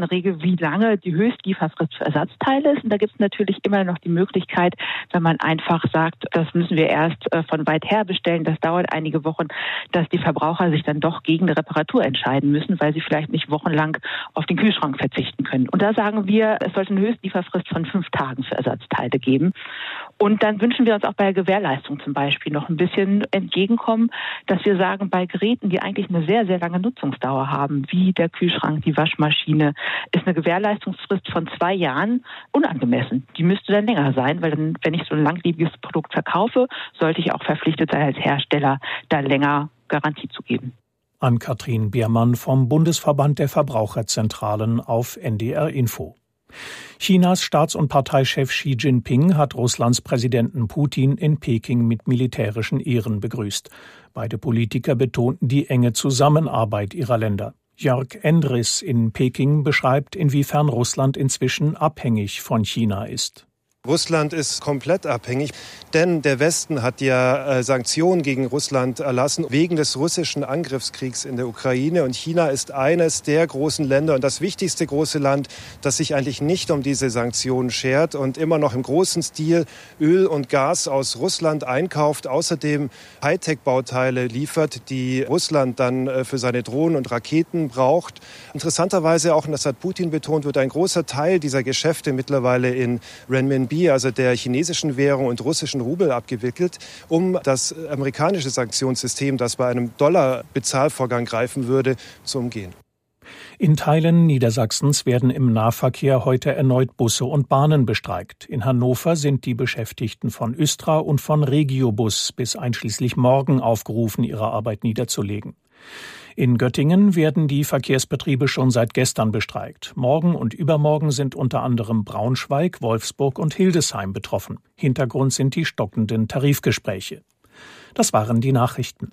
eine Regel, wie lange die Höchstlieferfrist für Ersatzteile ist. Und da gibt es natürlich immer noch die Möglichkeit, wenn man einfach sagt, das müssen wir erst von weit her bestellen, das dauert einige Wochen, dass die Verbraucher sich dann doch gegen eine Reparatur entscheiden müssen, weil sie vielleicht nicht wochenlang auf den Kühlschrank verzichten können. Und da sagen wir, es sollte eine Höchstlieferfrist von 5 Tagen für Ersatzteile geben. Und dann wünschen wir uns auch bei der Gewährleistung zum Beispiel noch ein bisschen entgegenkommen, dass wir sagen, bei Geräten, die eigentlich eine sehr, sehr lange Nutzungsdauer haben, wie der Kühlschrank, die Waschmaschine, ist eine Gewährleistungsfrist von 2 Jahren unangemessen. Die müsste dann länger sein, weil dann, wenn ich so ein langlebiges Produkt verkaufe, sollte ich auch verpflichtet sein, als Hersteller da länger Garantie zu geben. Ann-Kathrin Biermann vom Bundesverband der Verbraucherzentralen auf NDR Info. Chinas Staats- und Parteichef Xi Jinping hat Russlands Präsidenten Putin in Peking mit militärischen Ehren begrüßt. Beide Politiker betonten die enge Zusammenarbeit ihrer Länder. Jörg Endres in Peking beschreibt, inwiefern Russland inzwischen abhängig von China ist. Russland ist komplett abhängig, denn der Westen hat ja Sanktionen gegen Russland erlassen wegen des russischen Angriffskriegs in der Ukraine. Und China ist eines der großen Länder und das wichtigste große Land, das sich eigentlich nicht um diese Sanktionen schert und immer noch im großen Stil Öl und Gas aus Russland einkauft, außerdem Hightech-Bauteile liefert, die Russland dann für seine Drohnen und Raketen braucht. Interessanterweise auch, und das hat Putin betont, wird ein großer Teil dieser Geschäfte mittlerweile in Renminbi, also der chinesischen Währung und russischen Rubel, abgewickelt, um das amerikanische Sanktionssystem, das bei einem Dollar-Bezahlvorgang greifen würde, zu umgehen. In Teilen Niedersachsens werden im Nahverkehr heute erneut Busse und Bahnen bestreikt. In Hannover sind die Beschäftigten von Östra und von Regiobus bis einschließlich morgen aufgerufen, ihre Arbeit niederzulegen. In Göttingen werden die Verkehrsbetriebe schon seit gestern bestreikt. Morgen und übermorgen sind unter anderem Braunschweig, Wolfsburg und Hildesheim betroffen. Hintergrund sind die stockenden Tarifgespräche. Das waren die Nachrichten.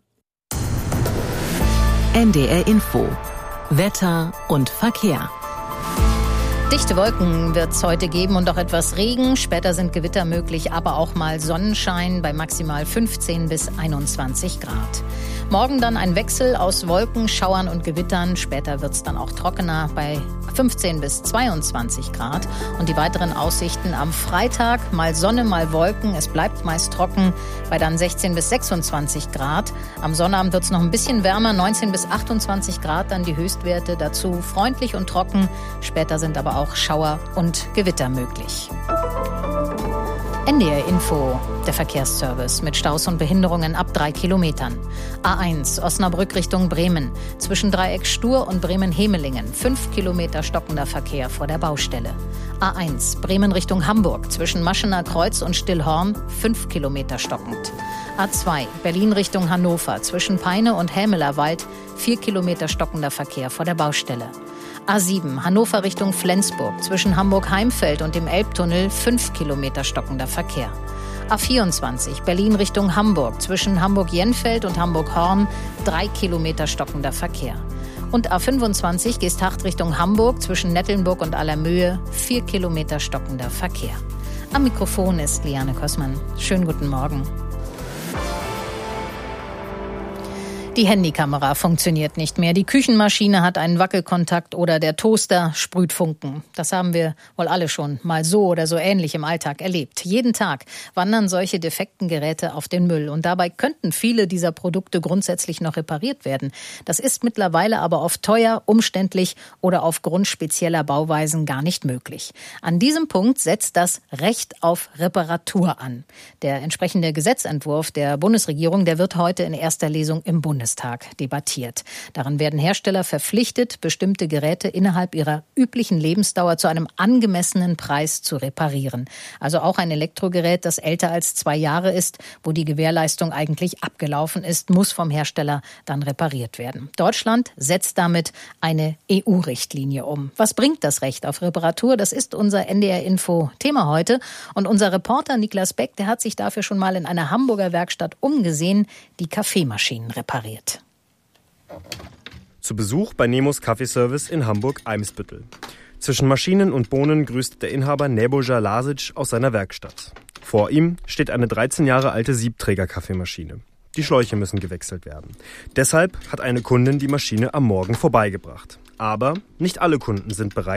NDR Info. Wetter und Verkehr. Dichte Wolken wird es heute geben und auch etwas Regen. Später sind Gewitter möglich, aber auch mal Sonnenschein bei maximal 15 bis 21 Grad. Morgen dann ein Wechsel aus Wolken, Schauern und Gewittern. Später wird es dann auch trockener bei 15 bis 22 Grad. Und die weiteren Aussichten am Freitag, mal Sonne, mal Wolken. Es bleibt meist trocken bei dann 16 bis 26 Grad. Am Sonnabend wird es noch ein bisschen wärmer, 19 bis 28 Grad dann die Höchstwerte. Dazu freundlich und trocken. Später sind aber auch Schauer und Gewitter möglich. NDR Info, der Verkehrsservice mit Staus und Behinderungen ab 3 Kilometern. A1 Osnabrück Richtung Bremen. Zwischen Dreieck Stur und Bremen-Hemelingen 5 Kilometer stockender Verkehr vor der Baustelle. A1 Bremen Richtung Hamburg. Zwischen Maschener Kreuz und Stillhorn 5 Kilometer stockend. A2 Berlin Richtung Hannover. Zwischen Peine und Hämelerwald 4 Kilometer stockender Verkehr vor der Baustelle. A7 Hannover Richtung Flensburg. Zwischen Hamburg-Heimfeld und dem Elbtunnel 5 Kilometer stockender Verkehr. A24 Berlin Richtung Hamburg. Zwischen Hamburg-Jenfeld und Hamburg-Horn 3 Kilometer stockender Verkehr. Und A25 Geesthacht Richtung Hamburg. Zwischen Nettelnburg und Allermöhe 4 Kilometer stockender Verkehr. Am Mikrofon ist Liane Kossmann. Schönen guten Morgen. Die Handykamera funktioniert nicht mehr, die Küchenmaschine hat einen Wackelkontakt oder der Toaster sprüht Funken. Das haben wir wohl alle schon mal so oder so ähnlich im Alltag erlebt. Jeden Tag wandern solche defekten Geräte auf den Müll und dabei könnten viele dieser Produkte grundsätzlich noch repariert werden. Das ist mittlerweile aber oft teuer, umständlich oder aufgrund spezieller Bauweisen gar nicht möglich. An diesem Punkt setzt das Recht auf Reparatur an. Der entsprechende Gesetzentwurf der Bundesregierung, der wird heute in erster Lesung im Bundestag debattiert. Darin werden Hersteller verpflichtet, bestimmte Geräte innerhalb ihrer üblichen Lebensdauer zu einem angemessenen Preis zu reparieren. Also auch ein Elektrogerät, das älter als 2 Jahre ist, wo die Gewährleistung eigentlich abgelaufen ist, muss vom Hersteller dann repariert werden. Deutschland setzt damit eine EU-Richtlinie um. Was bringt das Recht auf Reparatur? Das ist unser NDR-Info-Thema heute. Und unser Reporter Niklas Beck, der hat sich dafür schon mal in einer Hamburger Werkstatt umgesehen, die Kaffeemaschinen repariert. Zu Besuch bei Nemos Kaffeeservice in Hamburg-Eimsbüttel. Zwischen Maschinen und Bohnen grüßt der Inhaber Nebojša Lasić aus seiner Werkstatt. Vor ihm steht eine 13 Jahre alte Siebträger-Kaffeemaschine. Die Schläuche müssen gewechselt werden. Deshalb hat eine Kundin die Maschine am Morgen vorbeigebracht. Aber nicht alle Kunden sind bereit,